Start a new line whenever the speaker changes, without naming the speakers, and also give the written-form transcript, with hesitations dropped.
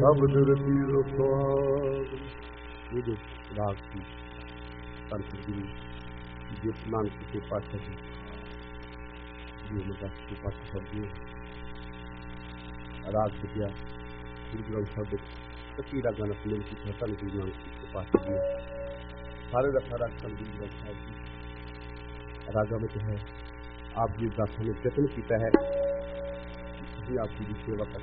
सब दुर्ती रुपवार ये जो राग की संतुलन जो नानक के पास है जो मजाक के पास सब ये राग विद्या गुरु ग्रंथ साहब कई रागां ਨਾਲ ਮਿਲ ਕੇ ਧੰਨ ਗੁਰੂ ਨਾਨਕ के पास है सारे का सारा गुरु ग्रंथ साहब जी रागां में है। आप जी दासां ने यतन किया है कि आपकी सेवा कर